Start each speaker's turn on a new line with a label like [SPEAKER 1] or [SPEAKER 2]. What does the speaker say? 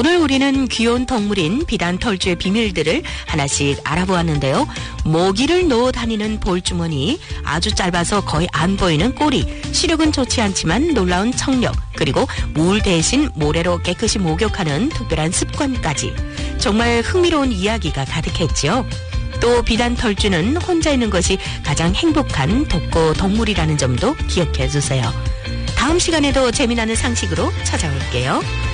[SPEAKER 1] 오늘 우리는 귀여운 동물인 비단 털쥐의 비밀들을 하나씩 알아보았는데요. 모기를 놓아 다니는 볼주머니, 아주 짧아서 거의 안 보이는 꼬리, 시력은 좋지 않지만 놀라운 청력, 그리고 물 대신 모래로 깨끗이 목욕하는 특별한 습관까지 정말 흥미로운 이야기가 가득했죠. 또 비단 털쥐는 혼자 있는 것이 가장 행복한 독거 동물이라는 점도 기억해 주세요. 다음 시간에도 재미나는 상식으로 찾아올게요.